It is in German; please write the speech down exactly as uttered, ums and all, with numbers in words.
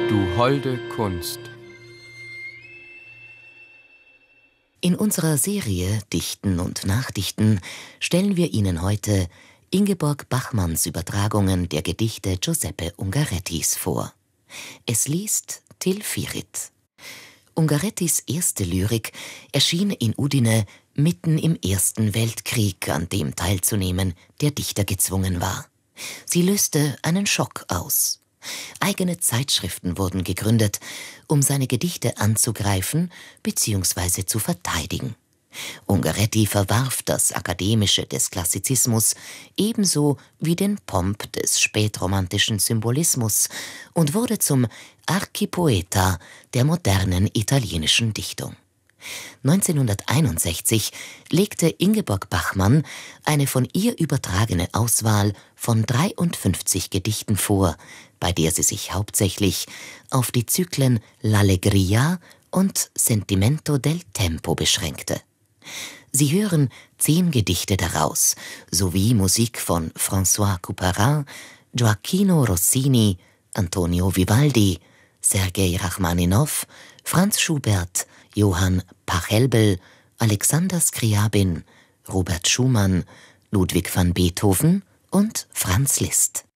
Du holde Kunst. In unserer Serie Dichten und Nachdichten stellen wir Ihnen heute Ingeborg Bachmanns Übertragungen der Gedichte Giuseppe Ungarettis vor. Es liest Till Virit. Ungarettis erste Lyrik erschien in Udine mitten im Ersten Weltkrieg, an dem teilzunehmen der Dichter gezwungen war. Sie löste einen Schock aus. Eigene Zeitschriften wurden gegründet, um seine Gedichte anzugreifen bzw. zu verteidigen. Ungaretti verwarf das Akademische des Klassizismus ebenso wie den Pomp des spätromantischen Symbolismus und wurde zum Archipoeta der modernen italienischen Dichtung. neunzehnhunderteinundsechzig legte Ingeborg Bachmann eine von ihr übertragene Auswahl von dreiundfünfzig Gedichten vor, bei der sie sich hauptsächlich auf die Zyklen L'Allegria und Sentimento del Tempo beschränkte. Sie hören zehn Gedichte daraus, sowie Musik von François Couperin, Gioacchino Rossini, Antonio Vivaldi, Sergei Rachmaninow, Franz Schubert, Johann Pachelbel, Alexander Scriabin, Robert Schumann, Ludwig van Beethoven und Franz Liszt.